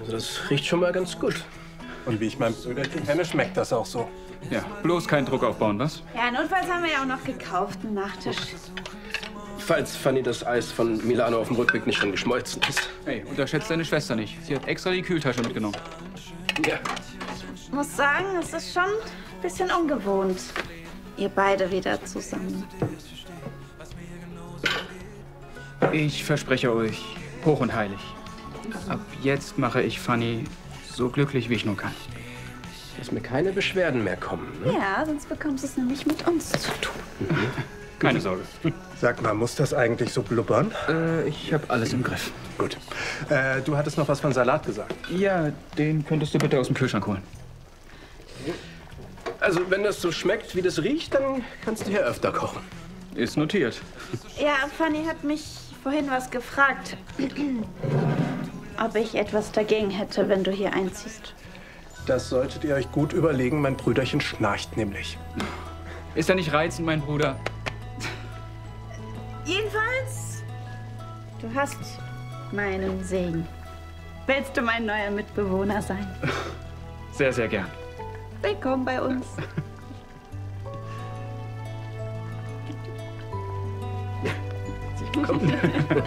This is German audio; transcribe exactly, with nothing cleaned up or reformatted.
Also das riecht schon mal ganz gut. Und wie ich mein Brüderchen kenne, schmeckt das auch so. Ja, bloß keinen Druck aufbauen, was? Ja, notfalls haben wir ja auch noch gekauft, einen Nachtisch. Falls Fanny das Eis von Milano auf dem Rückweg nicht schon geschmolzen ist. Hey, unterschätzt deine Schwester nicht. Sie hat extra die Kühltasche mitgenommen. Ja. Ich muss sagen, es ist schon ein bisschen ungewohnt, ihr beide wieder zusammen. Ich verspreche euch, hoch und heilig. Ab jetzt mache ich Fanny so glücklich, wie ich nur kann. Dass mir keine Beschwerden mehr kommen, ne? Ja, sonst bekommst du es nämlich mit uns zu tun. Mhm. Keine Sorge. Sag mal, muss das eigentlich so blubbern? Äh, ich habe alles im Griff. Gut. Äh, du hattest noch was von Salat gesagt. Ja, den könntest du bitte aus dem Kühlschrank holen. Also, wenn das so schmeckt, wie das riecht, dann kannst du hier öfter kochen. Ist notiert. Ja, Fanny hat mich vorhin was gefragt. Ob ich etwas dagegen hätte, wenn du hier einziehst. Das solltet ihr euch gut überlegen. Mein Brüderchen schnarcht nämlich. Ist er nicht reizend, mein Bruder? Jedenfalls, du hast meinen Segen. Willst du mein neuer Mitbewohner sein? Sehr, sehr gern. Willkommen bei uns. Komm.